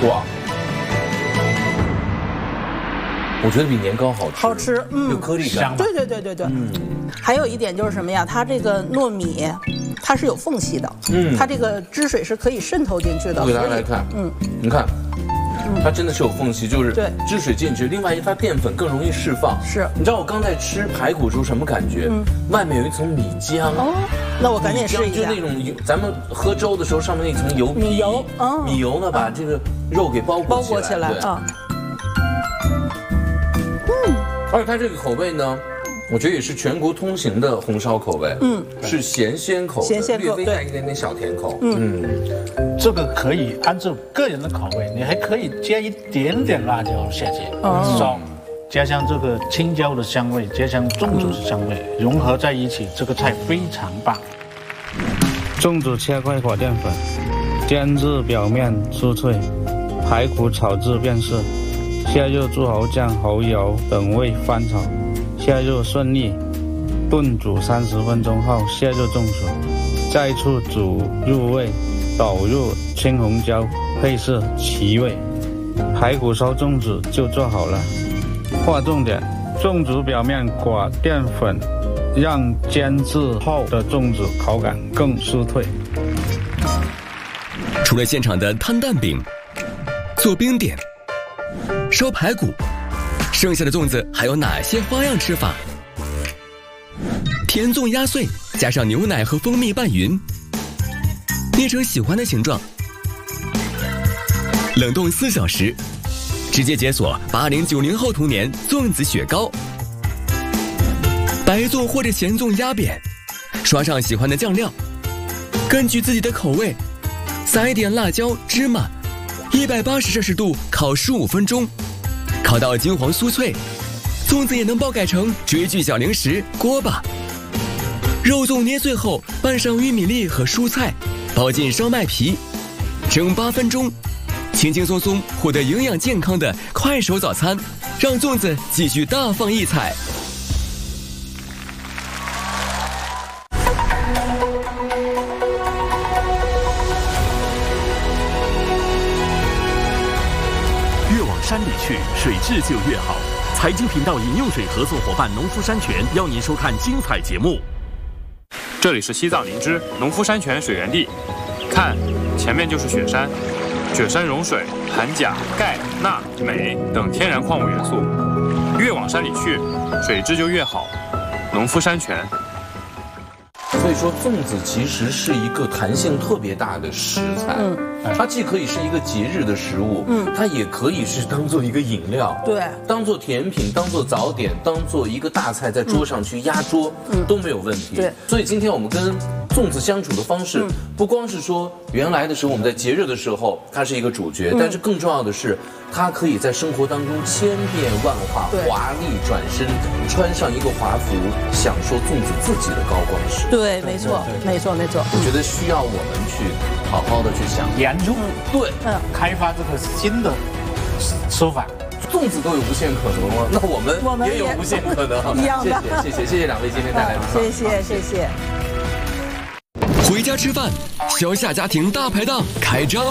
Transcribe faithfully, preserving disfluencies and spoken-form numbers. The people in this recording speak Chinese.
哇，我觉得比年糕好吃， 好吃，嗯， 有颗粒感。 对对对对对， 嗯。 还有一点就是什么呀？它这个糯米，它是有缝隙的，嗯，它这个汁水是可以渗透进去的。 我给大家来看，嗯，你看。它真的是有缝隙，就是汁水进去。另外，它淀粉更容易释放。 是， 你知道我刚才吃排骨时候什么感觉？嗯，外面有一层米浆。哦， 那我赶紧试一下。 就那种咱们喝粥的时候上面那层油皮， 米油， 哦，米油呢把这个肉给包裹包裹起来啊。 嗯，而且它这个口味呢，我觉得也是全国通行的红烧口味。嗯，是咸鲜口， 咸鲜口， 略微带一点点小甜口。嗯。 这个可以按照个人的口味，你还可以加一点点辣椒下去，烧，加上这个青椒的香味，加上粽子的香味，融合在一起，这个菜非常棒。 粽子切块火淀粉，煎至表面酥脆，排骨炒至变色，下入猪猴酱、蚝油等味翻炒，下入顺粒，炖煮三十分钟后下入粽子，再处煮入味。倒入青红椒，配饰其味，排骨烧粽子就做好了。划重点：粽子表面裹淀粉，让煎制后的粽子口感更酥脆。 除了现场的摊蛋饼、做冰点、烧排骨，剩下的粽子还有哪些花样吃法？甜粽压碎，加上牛奶和蜂蜜拌匀。捏成喜欢的形状，冷冻四小时，直接解锁八零九零后童年粽子雪糕，白粽或者咸粽压扁，刷上喜欢的酱料，根据自己的口味，撒一点辣椒、芝麻，一百八十摄氏度烤十五分钟，烤到金黄酥脆，粽子也能爆改成追剧小零食锅巴。肉粽捏碎后，拌上玉米粒和蔬菜。包进烧麦皮，蒸八分钟，轻轻松松获得营养健康的快手早餐，让粽子继续大放异彩。 越往山里去，水质就越好。财经频道饮用水合作伙伴农夫山泉邀您收看精彩节目。 这里是西藏林芝农夫山泉水源地，看，前面就是雪山，雪山融水，含钾、钙、钠、镁等天然矿物元素。越往山里去，水质就越好。农夫山泉。 所以说，粽子其实是一个弹性特别大的食材，嗯，它既可以是一个节日的食物，嗯，它也可以是当做一个饮料， 对， 当做甜品，当做早点，当做一个大菜在桌上去压桌，嗯，都没有问题。 对， 所以今天我们跟粽子相处的方式，不光是说原来的时候我们在节日的时候它是一个主角，但是更重要的是，它可以在生活当中千变万化，华丽转身，穿上一个华服，享受粽子自己的高光时。 对，没错，没错，没错。 我觉得需要我们去好好的去想研究， 对， 嗯，开发这个新的吃法。 粽子都有无限可能了，那我们我们也有无限可能。 一样的， 谢谢谢谢谢谢两位今天带来的， 谢谢谢谢。 回家吃饭，小夏家庭大排档开张。